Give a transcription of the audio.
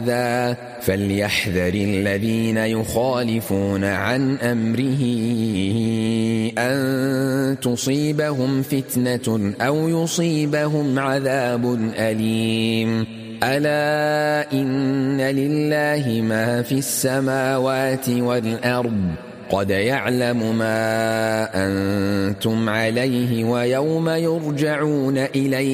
فليحذر الذين يخالفون عن أمره أن تصيبهم فتنة أو يصيبهم عذاب أليم. ألا إن لله ما في السماوات والأرض قد يعلم ما أنتم عليه ويوم يرجعون إليه